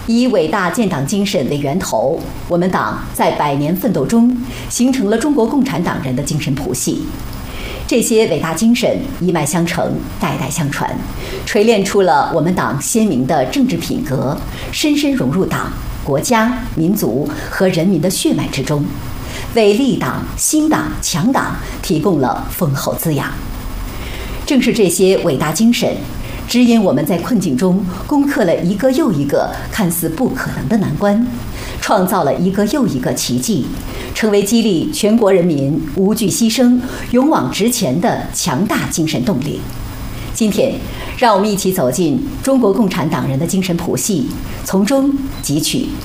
以伟大建党精神为源头，我们党在100年奋斗中形成了中国共产党人的精神谱系。这些伟大精神一脉相承，代代相传，锤炼出了我们党鲜明的政治品格，深深融入党、国家、民族和人民的血脉之中，为立党、兴党、强党提供了丰厚滋养。正是这些伟大精神，指引我们在困境中攻克了一个又一个看似不可能的难关，创造了一个又一个奇迹，成为激励全国人民无惧牺牲、勇往直前的强大精神动力。今天，让我们一起走进中国共产党人的精神谱系，从中汲取